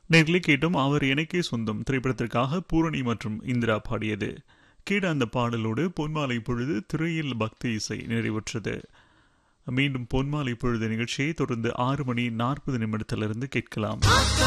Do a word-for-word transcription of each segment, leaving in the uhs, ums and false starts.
நேரில் கேட்டும் அவர் எனக்கே சொந்தம் திரைப்படத்திற்காக பூரணி மற்றும் இந்திரா பாடியது. கேட அந்த பாடலோடு பொன்மாலை பொழுது திரையில் பக்தி இசை நிறைவுற்றது. மீண்டும் பொன்மாலை பொழுது நிகழ்ச்சியை தொடர்ந்து ஆறு மணி நாற்பது நிமிடத்திலிருந்து கேட்கலாம்.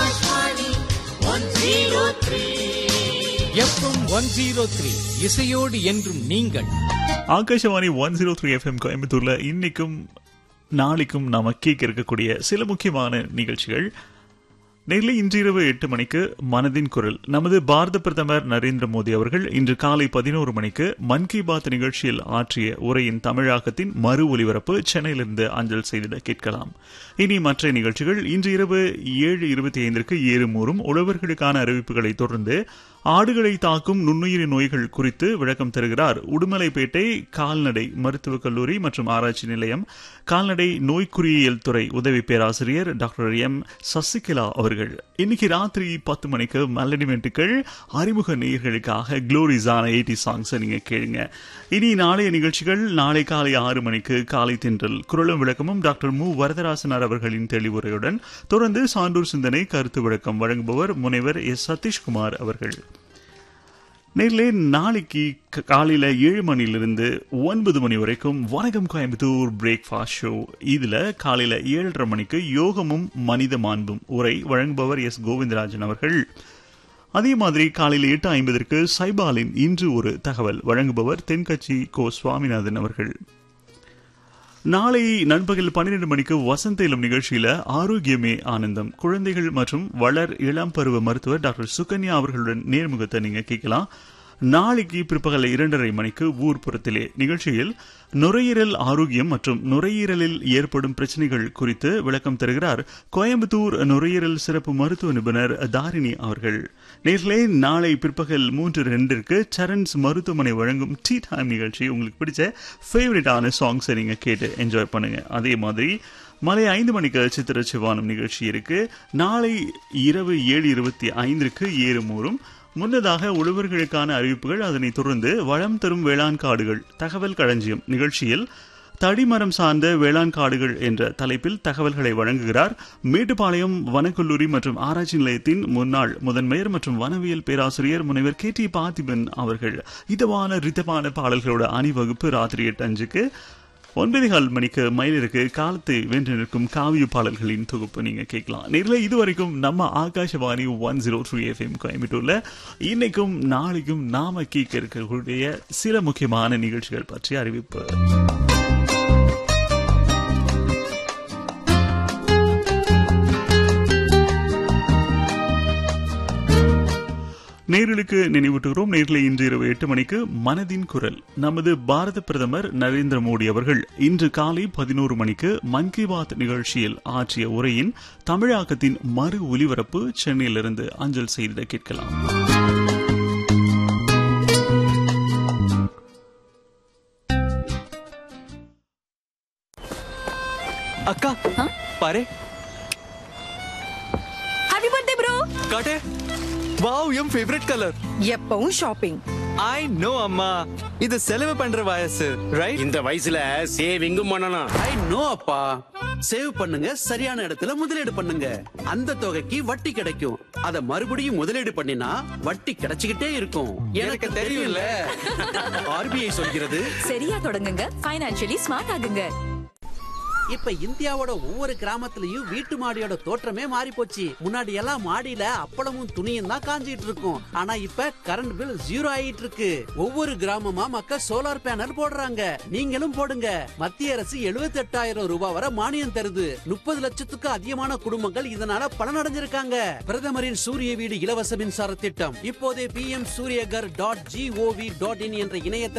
இசையோடு என்றும் நீங்கள். Akashvani one zero three FM கோயம்புத்தூர்ல இன்னைக்கும் நாளைக்கும் நாம கேட்க இருக்கக்கூடிய சில முக்கியமான நிகழ்ச்சிகள். நேரில் இன்றிரவு எட்டு மணிக்கு மனதின் குரல். நமது பாரத பிரதமர் நரேந்திர மோடி அவர்கள் இன்று காலை பதினோரு மணிக்கு மன் கி பாத் நிகழ்ச்சியில் ஆற்றிய உரையின் தமிழாக்கத்தின் மறு ஒலிபரப்பு சென்னையிலிருந்து அஞ்சல் செய்திட கேட்கலாம். இனி மற்ற நிகழ்ச்சிகள். இன்று இரவு ஏழு இருபத்தி ஐந்திற்கு ஏறுமூறும் உழவர்களுக்கான அறிவிப்புகளை தொடர்ந்து ஆடுகளை தாக்கும் நுண்ணுயிரி நோய்கள் குறித்து விளக்கம் தருகிறார் உடுமலைப்பேட்டை கால்நடை மருத்துவக் கல்லூரி மற்றும் ஆராய்ச்சி நிலையம் கால்நடை நோய்க்குறியியல் துறை உதவி பேராசிரியர் டாக்டர் எம் சசிகலா அவர்கள். இன்னைக்கு ராத்திரி பத்து மணிக்கு மெலடி மெட்டுக்கள் அறிமுக நேயர்களுக்காக குளோரிஸான எயிட்டி சாங்ஸ் நீங்க கேளுங்க. இனி நாளைய நிகழ்ச்சிகள். நாளை காலை ஆறு மணிக்கு காலை தென்றல் குரலும் விளக்கமும் டாக்டர் மு வரதராசனார் அவர்களின் தெளிவுரையுடன் தொடர்ந்து சான்றோர் சிந்தனை கருத்து விளக்கம் வழங்குபவர் முனைவர் எஸ் சதீஷ்குமார் அவர்கள். நேரிலே நாளைக்கு காலையில ஏழு மணிலிருந்து ஒன்பது மணி வரைக்கும் வணக்கம் கோயம்புத்தூர் பிரேக்ஃபாஸ்ட் ஷோ. இதுல காலையில ஏழரை மணிக்கு யோகமும் மனித மாண்பும் உரை வழங்குபவர் எஸ் கோவிந்தராஜன் அவர்கள். அதே மாதிரி காலையில எட்டு ஐம்பதற்கு சைபாலின் இன்று ஒரு தகவல் வழங்குபவர் தென்கட்சி கோ சுவாமிநாதன் அவர்கள். நாளை நண்பகல் பன்னிரண்டு மணிக்கு வசந்த இளம் நிகழ்ச்சியில ஆரோக்கியமே ஆனந்தம் குழந்தைகள் மற்றும் வளர் இளம் பருவ மருத்துவர் டாக்டர் சுகன்யா அவர்களுடன் நேர்முகத்தை நீங்க கேட்கலாம். நாளைக்கு பிற்பகல் இரண்டரை மணிக்கு ஊர்ப்புறத்திலே நிகழ்ச்சியில் நுரையீரல் ஆரோக்கியம் மற்றும் நுரையீரலில் ஏற்படும் பிரச்சனைகள் குறித்து விளக்கம் தருகிறார் கோயம்புத்தூர் நுரையீரல் சிறப்பு மருத்துவ நிபுணர் தாரிணி அவர்கள். நேரிலே நாளை பிற்பகல் மூன்று ரெண்டிற்கு சரண்ஸ் மருத்துவமனை வழங்கும் டீ டைம் நிகழ்ச்சி. உங்களுக்கு பிடிச்ச ஃபேவரட்டான சாங்ஸை நீங்க கேட்டு என்ஜாய் பண்ணுங்க. அதே மாதிரி மாலை ஐந்து மணிக்கு சித்திர சிவானம் நிகழ்ச்சி இருக்கு. நாளை இரவு ஏழு இருபத்தி ஐந்திற்கு ஏறுமூறும். முன்னதாக உழவர்களுக்கான அறிவிப்புகள். அதனைத் தொடர்ந்து வளம் தரும் வேளாண் காடுகள் தகவல் களஞ்சியம் நிகழ்ச்சியில் தடிமரம் சார்ந்த வேளாண் காடுகள் என்ற தலைப்பில் தகவல்களை வழங்குகிறார் மேட்டுப்பாளையம் வனக்கல்லூரி மற்றும் ஆராய்ச்சி நிலையத்தின் முன்னாள் முதன்மையர் மற்றும் வனவியல் பேராசிரியர் முனைவர் கே டி பார்த்திபன் அவர்கள். இதமான ரித்தமான பாடல்களோட அணிவகுப்பு ராத்திரி எட்டு அஞ்சுக்கு. ஒன்பது கால் மணிக்கு மயிலிருக்கு காலத்தை வென்று நிற்கும் காவிய பாடல்களின் தொகுப்பு நீங்க கேட்கலாம். நேரில் இதுவரைக்கும் நம்ம Akashvani one zero three FM கோயம்புத்தூர்ல இன்னைக்கும் நாளைக்கும் நாம கேட்க இருக்கக்கூடிய சில முக்கியமான நிகழ்ச்சிகள் பற்றிய அறிவிப்பு. நேர்களுக்கு நினைவூட்டுகிறோம். நேரில் இன்று இரவு எட்டு மணிக்கு மனதின் குரல். நமது பாரத பிரதமர் நரேந்திர மோடி அவர்கள் இன்று காலை பதினோரு மணிக்கு மன் கி பாத் நிகழ்ச்சியில் ஆற்றிய உரையின் தமிழாக்கத்தின் மறு ஒலிபரப்பு சென்னையிலிருந்து அஞ்சல் செய்திட கேட்கலாம். அக்கா பாரு. Happy birthday bro. காட்டு. வாவ், என் ஃபேவரட் கலர். எப்பவும் ஷாப்பிங். ஐ நோ அம்மா, இது செலவு பண்ற வயசு, ரைட்? இந்த வயசுல சேவிங்கும் பண்ணணும். ஐ நோ அப்பா. சேவ் பண்ணுங்க, சரியான இடத்துல முதலீடு பண்ணுங்க. அந்த தொகைக்கு வட்டி கிடைக்கும். அத மறுபடியும் முதலீடு பண்ணினா வட்டி கிடைச்சுக்கிட்டே இருக்கும். எனக்கு தெரியும்ல. ஆர்பிஐ சொல்கிறது சரியா தொடங்குங்க, ஃபைனான்சியலி ஸ்மார்ட் ஆகுங்க. இப்ப இந்தியாவோட ஒவ்வொரு கிராமத்துலயும் வீட்டு மாடியோட தோற்றமே மாறி போச்சு. முன்னாடி எல்லாம் மாடியில அப்பளமும் துணியும் தான் காஞ்சிட்டு இருக்கும். ஆனா இப்ப கரண்ட் பில் ஜீரோ ஆயிட்டு இருக்கு. ஒவ்வொரு கிராமமா மக்கள் சோலார் பேனல் போடுறாங்க. நீங்களும் போடுங்க. மத்திய அரசு எழுபத்தி எட்டாயிரம் ரூபாய் வரை மானியம் தருது. முப்பது லட்சத்துக்கு அதிகமான குடும்பங்கள் இதனால பலனடைஞ்சிருக்காங்க. பிரதமரின் சூரிய வீடு இலவச மின்சார திட்டம் இப்போதே B M Surya Ghar dot gov dot in என்ற இணையத்தை